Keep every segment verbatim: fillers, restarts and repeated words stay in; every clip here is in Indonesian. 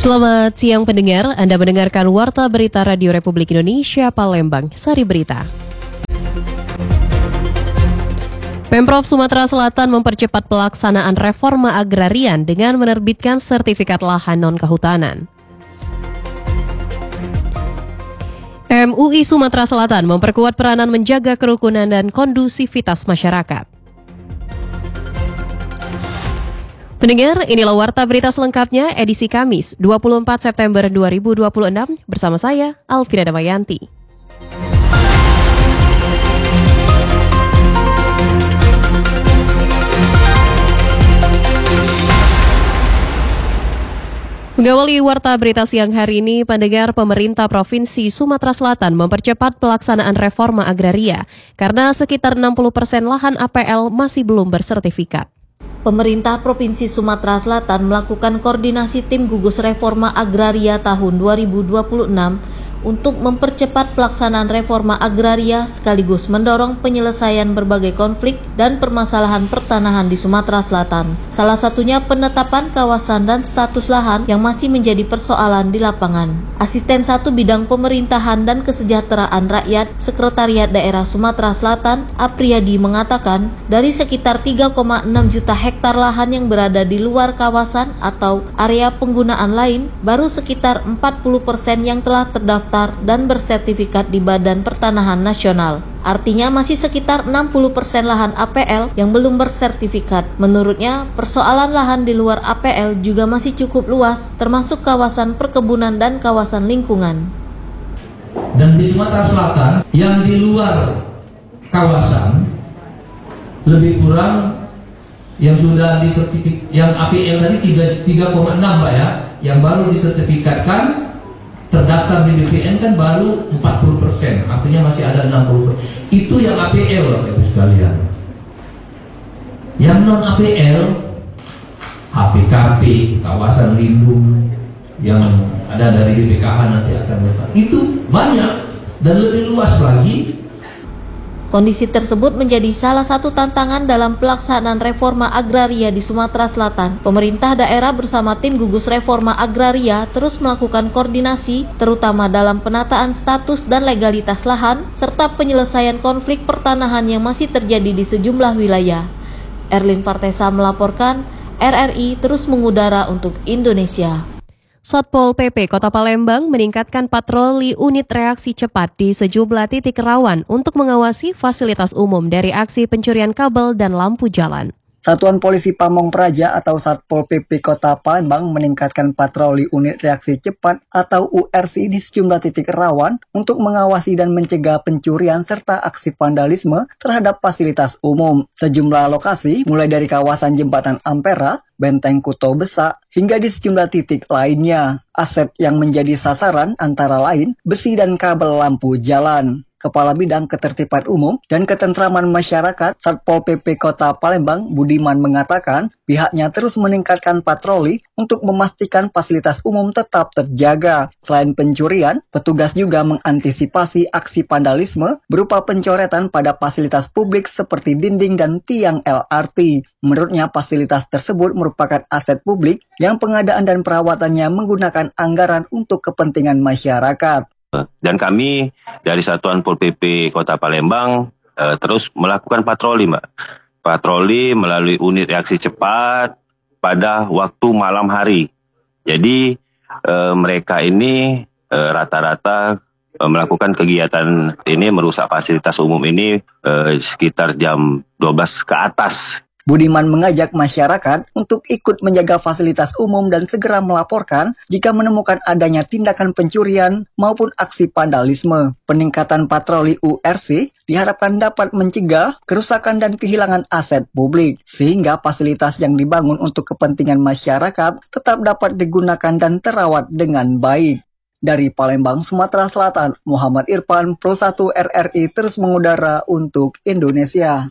Selamat siang pendengar, Anda mendengarkan Warta Berita Radio Republik Indonesia Palembang, Sari Berita. Pemprov Sumatera Selatan mempercepat pelaksanaan reforma agrarian dengan menerbitkan sertifikat lahan non-kehutanan. M U I Sumatera Selatan memperkuat peranan menjaga kerukunan dan kondusivitas masyarakat. Pendengar, inilah Warta Berita selengkapnya edisi Kamis dua puluh empat September dua ribu dua puluh enam bersama saya, Alvira Damayanti. Mengawali Warta Berita siang hari ini, pendengar, pemerintah Provinsi Sumatera Selatan mempercepat pelaksanaan reforma agraria karena sekitar enam puluh persen lahan A P L masih belum bersertifikat. Pemerintah Provinsi Sumatera Selatan melakukan koordinasi tim gugus reforma agraria tahun dua ribu dua puluh enam untuk mempercepat pelaksanaan reforma agraria sekaligus mendorong penyelesaian berbagai konflik dan permasalahan pertanahan di Sumatera Selatan. Salah satunya penetapan kawasan dan status lahan yang masih menjadi persoalan di lapangan. Asisten satu Bidang Pemerintahan dan Kesejahteraan Rakyat Sekretariat Daerah Sumatera Selatan, Apriyadi, mengatakan dari sekitar tiga koma enam juta hektar lahan yang berada di luar kawasan atau area penggunaan lain, baru sekitar empat puluh persen yang telah terdaftar dan bersertifikat di Badan Pertanahan Nasional. Artinya masih sekitar enam puluh persen lahan A P L yang belum bersertifikat. Menurutnya, persoalan lahan di luar A P L juga masih cukup luas, termasuk kawasan perkebunan dan kawasan lingkungan. Dan di Sumatera Selatan, yang di luar kawasan lebih kurang yang sudah disertifikat, yang A P L tadi tiga koma enam Pak ya, yang baru disertifikatkan terdaftar di B P N kan baru empat puluh persen, artinya masih ada enam puluh persen. Itu yang A P L Bapak Ibu sekalian. Yang non A P L, H P K P, kawasan lindung yang ada dari B P K H nanti akan berubah. Itu banyak dan lebih luas lagi. Kondisi tersebut menjadi salah satu tantangan dalam pelaksanaan reforma agraria di Sumatera Selatan. Pemerintah daerah bersama tim gugus reforma agraria terus melakukan koordinasi, terutama dalam penataan status dan legalitas lahan, serta penyelesaian konflik pertanahan yang masih terjadi di sejumlah wilayah. Erlin Fartesa melaporkan, R R I terus mengudara untuk Indonesia. Satpol P P Kota Palembang meningkatkan patroli unit reaksi cepat di sejumlah titik rawan untuk mengawasi fasilitas umum dari aksi pencurian kabel dan lampu jalan. Satuan Polisi Pamong Praja atau Satpol P P Kota Palembang meningkatkan patroli unit reaksi cepat atau U R C di sejumlah titik rawan untuk mengawasi dan mencegah pencurian serta aksi vandalisme terhadap fasilitas umum. Sejumlah lokasi mulai dari kawasan Jembatan Ampera, Benteng Kuto Besak, hingga di sejumlah titik lainnya. Aset yang menjadi sasaran antara lain besi dan kabel lampu jalan. Kepala Bidang Ketertiban Umum dan Ketentraman Masyarakat Satpol P P Kota Palembang, Budiman, mengatakan pihaknya terus meningkatkan patroli untuk memastikan fasilitas umum tetap terjaga. Selain pencurian, petugas juga mengantisipasi aksi vandalisme berupa pencoretan pada fasilitas publik seperti dinding dan tiang L R T. Menurutnya, fasilitas tersebut merupakan aset publik yang pengadaan dan perawatannya menggunakan anggaran untuk kepentingan masyarakat. Dan kami dari Satuan Pol P P Kota Palembang eh, terus melakukan patroli, Mbak. Patroli melalui unit reaksi cepat pada waktu malam hari. Jadi eh, mereka ini eh, rata-rata eh, melakukan kegiatan ini, merusak fasilitas umum ini eh, sekitar jam dua belas ke atas. Budiman mengajak masyarakat untuk ikut menjaga fasilitas umum dan segera melaporkan jika menemukan adanya tindakan pencurian maupun aksi vandalisme. Peningkatan patroli U R C diharapkan dapat mencegah kerusakan dan kehilangan aset publik, sehingga fasilitas yang dibangun untuk kepentingan masyarakat tetap dapat digunakan dan terawat dengan baik. Dari Palembang, Sumatera Selatan, Muhammad Irfan, Pro satu R R I terus mengudara untuk Indonesia.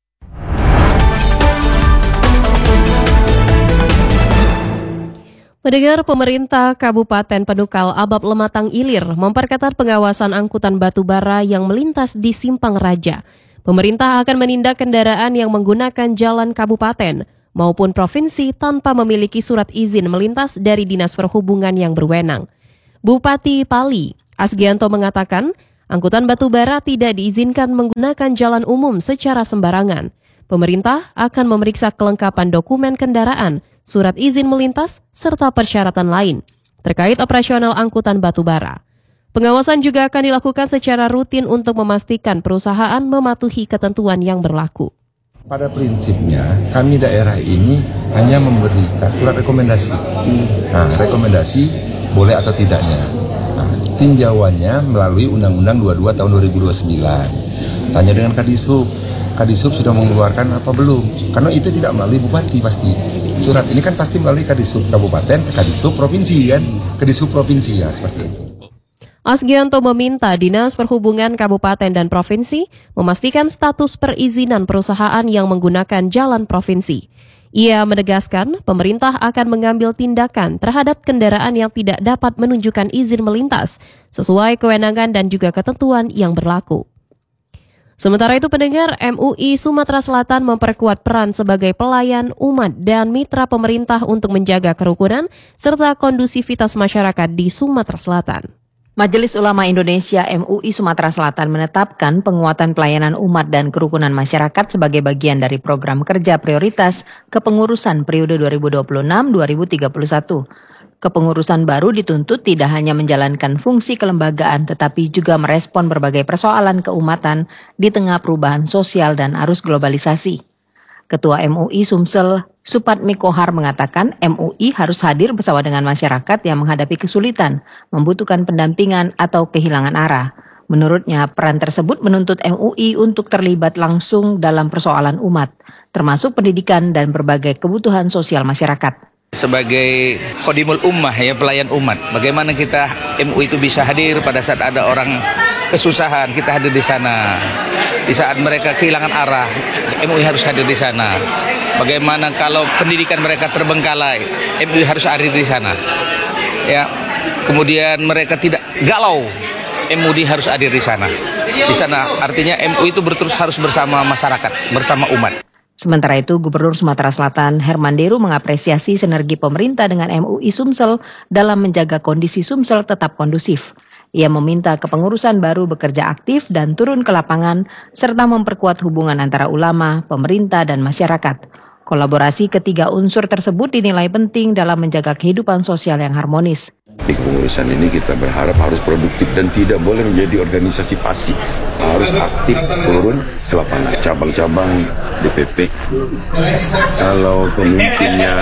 Pendengar, pemerintah Kabupaten Penukal Abab Lematang Ilir memperketat pengawasan angkutan batu bara yang melintas di Simpang Raja. Pemerintah akan menindak kendaraan yang menggunakan jalan kabupaten. maupun provinsi tanpa memiliki surat izin melintas dari Dinas Perhubungan yang berwenang. Bupati Pali, Asgianto mengatakan, angkutan batubara tidak diizinkan menggunakan jalan umum secara sembarangan. Pemerintah akan memeriksa kelengkapan dokumen kendaraan, surat izin melintas, serta persyaratan lain terkait operasional angkutan batubara. Pengawasan juga akan dilakukan secara rutin untuk memastikan perusahaan mematuhi ketentuan yang berlaku. Pada prinsipnya, kami daerah ini hanya memberikan surat rekomendasi. Nah, rekomendasi boleh atau tidaknya. Nah, tinjauannya melalui Undang-Undang dua puluh dua tahun dua ribu dua puluh sembilan. Tanya dengan Kadisub. Kadisub sudah mengeluarkan apa belum? Karena itu tidak melalui bupati pasti. Surat ini kan pasti melalui Kadisub kabupaten, ke Kadisub provinsi kan? Kadisub provinsi ya, seperti itu. Asgianto meminta Dinas Perhubungan Kabupaten dan Provinsi memastikan status perizinan perusahaan yang menggunakan jalan provinsi. Ia menegaskan pemerintah akan mengambil tindakan terhadap kendaraan yang tidak dapat menunjukkan izin melintas sesuai kewenangan dan juga ketentuan yang berlaku. Sementara itu, pendengar, M U I Sumatera Selatan memperkuat peran sebagai pelayan umat dan mitra pemerintah untuk menjaga kerukunan serta kondusivitas masyarakat di Sumatera Selatan. Majelis Ulama Indonesia M U I Sumatera Selatan menetapkan penguatan pelayanan umat dan kerukunan masyarakat sebagai bagian dari program kerja prioritas kepengurusan periode dua ribu dua puluh enam sampai dua ribu tiga puluh satu. Kepengurusan baru dituntut tidak hanya menjalankan fungsi kelembagaan tetapi juga merespon berbagai persoalan keumatan di tengah perubahan sosial dan arus globalisasi. Ketua M U I Sumsel, Supatmi Kohar mengatakan M U I harus hadir bersama dengan masyarakat yang menghadapi kesulitan, membutuhkan pendampingan atau kehilangan arah. Menurutnya, peran tersebut menuntut M U I untuk terlibat langsung dalam persoalan umat, termasuk pendidikan dan berbagai kebutuhan sosial masyarakat. Sebagai khodimul ummah, ya, pelayan umat, bagaimana kita M U I itu bisa hadir pada saat ada orang kesusahan, kita hadir di sana. Di saat mereka kehilangan arah, M U I harus hadir di sana. Bagaimana kalau pendidikan mereka terbengkalai, M U I harus hadir di sana. Ya, kemudian mereka tidak galau, M U I harus hadir di sana. Di sana artinya M U I itu terus harus bersama masyarakat, bersama umat. Sementara itu, Gubernur Sumatera Selatan Herman Deru mengapresiasi sinergi pemerintah dengan M U I Sumsel dalam menjaga kondisi Sumsel tetap kondusif. Ia meminta kepengurusan baru bekerja aktif dan turun ke lapangan, serta memperkuat hubungan antara ulama, pemerintah, dan masyarakat. Kolaborasi ketiga unsur tersebut dinilai penting dalam menjaga kehidupan sosial yang harmonis. Di kepengurusan ini kita berharap harus produktif dan tidak boleh menjadi organisasi pasif. Harus aktif turun ke lapangan, cabang-cabang D P P. Kalau pemimpinnya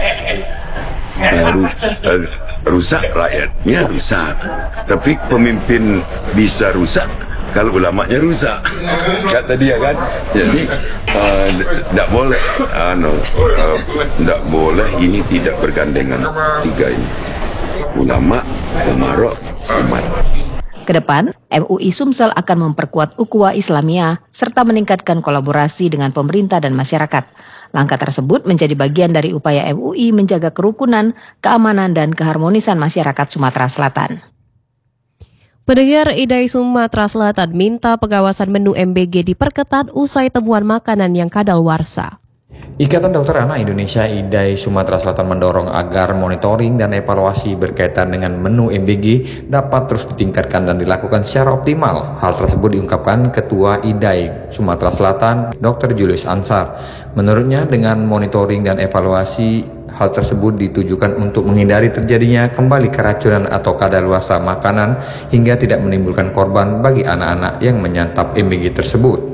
harus uh, rusak, rakyatnya rusak. Tapi pemimpin bisa rusak kalau ulamanya rusak, kata dia kan. Jadi tidak uh, boleh, tidak uh, uh, boleh ini tidak bergandengan tiga ini. Ulama, umarok, umat. Kedepan, M U I Sumsel akan memperkuat ukhuwah Islamiyah serta meningkatkan kolaborasi dengan pemerintah dan masyarakat. Langkah tersebut menjadi bagian dari upaya M U I menjaga kerukunan, keamanan, dan keharmonisan masyarakat Sumatera Selatan. Pendengar, Idai Sumatera Selatan minta pengawasan menu M B G diperketat usai temuan makanan yang kadaluarsa. Ikatan Dokter Anak Indonesia I D A I Sumatera Selatan mendorong agar monitoring dan evaluasi berkaitan dengan menu M B G dapat terus ditingkatkan dan dilakukan secara optimal. Hal tersebut diungkapkan Ketua I D A I Sumatera Selatan, Dokter Julius Ansar. Menurutnya, dengan monitoring dan evaluasi, hal tersebut ditujukan untuk menghindari terjadinya kembali keracunan atau kadaluarsa makanan hingga tidak menimbulkan korban bagi anak-anak yang menyantap M B G tersebut.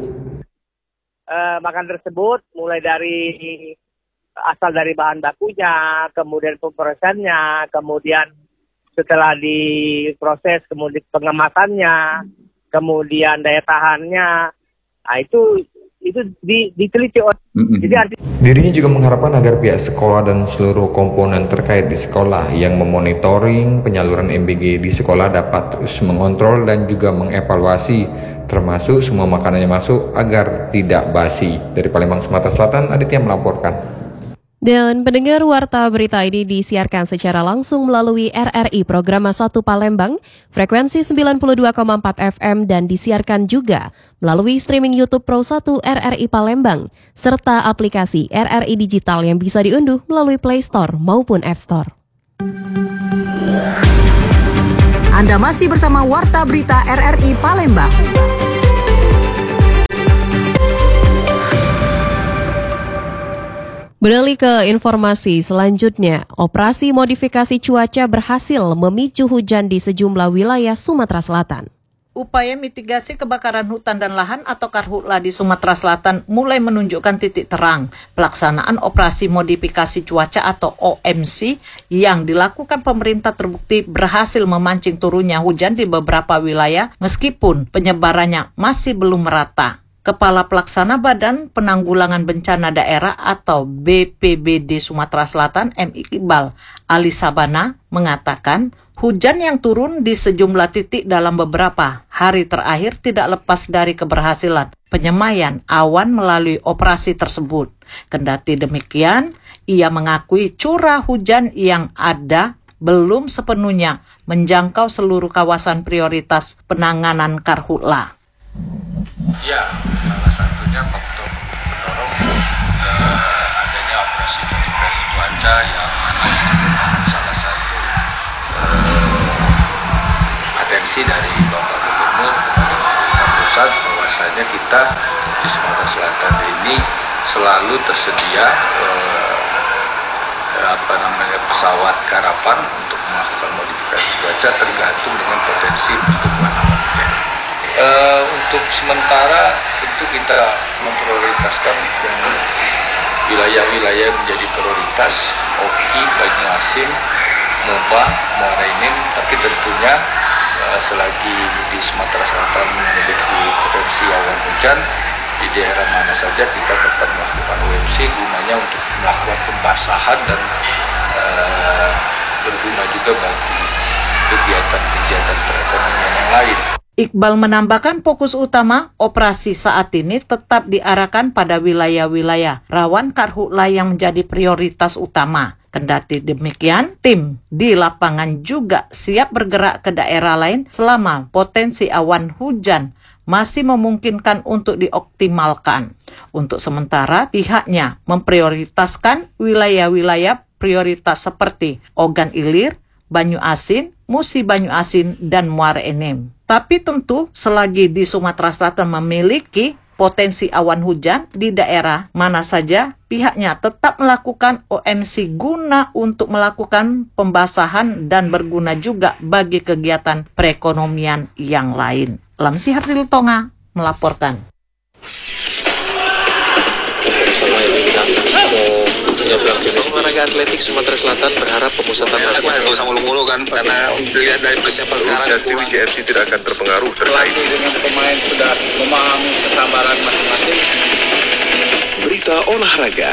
Makan tersebut mulai dari asal dari bahan bakunya, kemudian pemrosesannya, kemudian setelah diproses, kemudian pengemasannya, kemudian daya tahannya, nah itu itu diteliti. Mm-hmm. Jadi arti... Dirinya juga mengharapkan agar pihak sekolah dan seluruh komponen terkait di sekolah yang memonitoring penyaluran M B G di sekolah dapat terus mengontrol dan juga mengevaluasi, termasuk semua makanan yang masuk agar tidak basi. Dari Palembang, Sumatera Selatan, Aditya melaporkan. Dan pendengar, warta berita ini disiarkan secara langsung melalui R R I Programa satu Palembang, frekuensi sembilan puluh dua koma empat F M dan disiarkan juga melalui streaming YouTube Pro satu R R I Palembang, serta aplikasi R R I Digital yang bisa diunduh melalui Play Store maupun App Store. Anda masih bersama Warta Berita R R I Palembang. Beralih ke informasi selanjutnya, operasi modifikasi cuaca berhasil memicu hujan di sejumlah wilayah Sumatera Selatan. Upaya mitigasi kebakaran hutan dan lahan atau Karhutla di Sumatera Selatan mulai menunjukkan titik terang. Pelaksanaan operasi modifikasi cuaca atau O M C yang dilakukan pemerintah terbukti berhasil memancing turunnya hujan di beberapa wilayah meskipun penyebarannya masih belum merata. Kepala Pelaksana Badan Penanggulangan Bencana Daerah atau B P B D Sumatera Selatan M. Iqbal Ali Sabana mengatakan hujan yang turun di sejumlah titik dalam beberapa hari terakhir tidak lepas dari keberhasilan penyemaian awan melalui operasi tersebut. Kendati demikian, ia mengakui curah hujan yang ada belum sepenuhnya menjangkau seluruh kawasan prioritas penanganan Karhutla. Ya, salah satunya faktor pendorong uh, adanya operasi modifikasi cuaca yang salah satu uh, atensi dari Bapak Gubernur kepada pemerintah pusat bahwasanya kita di Sumatera Selatan ini selalu tersedia uh, apa namanya pesawat karavan untuk melakukan modifikasi cuaca tergantung dengan potensi pertumbuhan awan hujan. Uh, untuk sementara tentu kita memprioritaskan yang wilayah-wilayah menjadi prioritas Oki, Banyuasin, Moba, Muara Enim, tapi tentunya uh, selagi di Sumatera Selatan memiliki potensi awan hujan di daerah mana saja kita tetap melakukan O M C gunanya untuk melakukan pembasahan dan uh, berguna juga bagi kegiatan-kegiatan perekonomian yang lain. Iqbal menambahkan fokus utama operasi saat ini tetap diarahkan pada wilayah-wilayah rawan Karhutla yang menjadi prioritas utama. Kendati demikian, tim di lapangan juga siap bergerak ke daerah lain selama potensi awan hujan masih memungkinkan untuk dioptimalkan. Untuk sementara, pihaknya memprioritaskan wilayah-wilayah prioritas seperti Ogan Ilir, Banyuasin, Musi Banyuasin, dan Muara Enim. Tapi tentu selagi di Sumatera Selatan memiliki potensi awan hujan di daerah mana saja, pihaknya tetap melakukan O M C guna untuk melakukan pembasahan dan berguna juga bagi kegiatan perekonomian yang lain. Lamsi Harsil Tonga melaporkan. Olahraga atletik Sumatera Selatan berharap pemusatan latihan nggak usah mulu-mulu kan karena dilihat dari persiapan sekarang W J F C tidak akan terpengaruh terkait dengan pemain sudah memahami kesabaran masing-masing. Berita olahraga.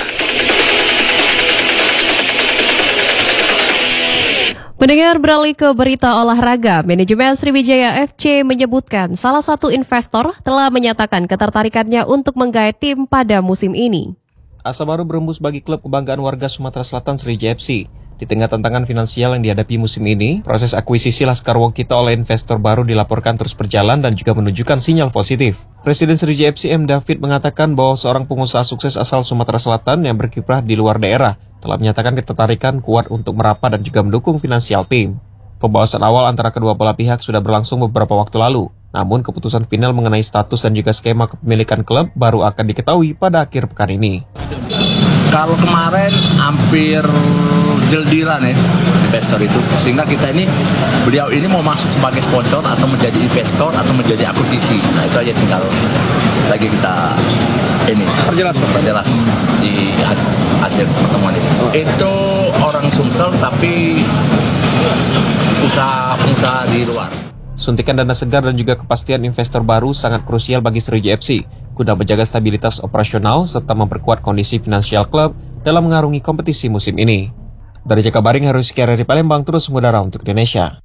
Pendengar, beralih ke berita olahraga. Manajemen Sriwijaya F C menyebutkan salah satu investor telah menyatakan ketertarikannya untuk menggait tim pada musim ini. Asa baru berembus bagi klub kebanggaan warga Sumatera Selatan Sriwijaya F C. Di tengah tantangan finansial yang dihadapi musim ini, proses akuisisi Laskar Wongkito oleh investor baru dilaporkan terus berjalan dan juga menunjukkan sinyal positif. Presiden Sriwijaya F C M. David mengatakan bahwa seorang pengusaha sukses asal Sumatera Selatan yang berkiprah di luar daerah telah menyatakan ketertarikan kuat untuk merapat dan juga mendukung finansial tim. Pembahasan awal antara kedua belah pihak sudah berlangsung beberapa waktu lalu. Namun keputusan final mengenai status dan juga skema kepemilikan klub baru akan diketahui pada akhir pekan ini. Kalau kemarin hampir jeldiran ya investor itu, sehingga kita ini beliau ini mau masuk sebagai sponsor atau menjadi investor atau menjadi akuisisi. Nah itu aja tinggal lagi kita ini perjelas perjelas di hasil pertemuan ini. Itu orang Sumsel tapi usaha pengusaha di luar. Suntikan dana segar dan juga kepastian investor baru sangat krusial bagi Sriwijaya F C guna menjaga stabilitas operasional serta memperkuat kondisi finansial klub dalam mengarungi kompetisi musim ini. Dari Jakabaring, Harus Kiara di Palembang, terus mengudara untuk Indonesia.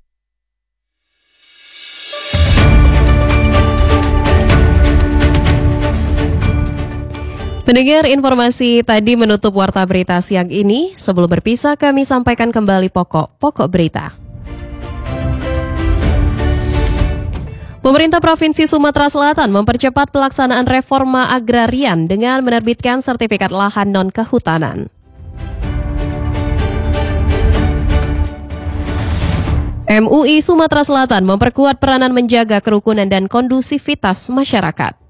Mendengar informasi tadi menutup Warta Berita siang ini. Sebelum berpisah, kami sampaikan kembali pokok-pokok berita. Pemerintah Provinsi Sumatera Selatan mempercepat pelaksanaan reforma agrarian dengan menerbitkan sertifikat lahan non-kehutanan. M U I Sumatera Selatan memperkuat peranan menjaga kerukunan dan kondusivitas masyarakat.